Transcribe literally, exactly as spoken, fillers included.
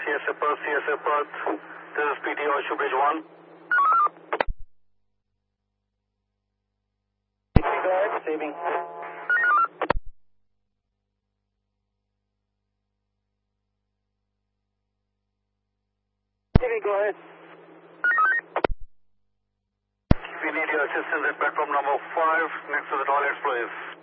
C S A Perth, C S A Perth. This is P T Horseshoe Bridge one. Go ahead, receiving. Receiving, go ahead. We need your assistance at platform number five, next to the toilets, please.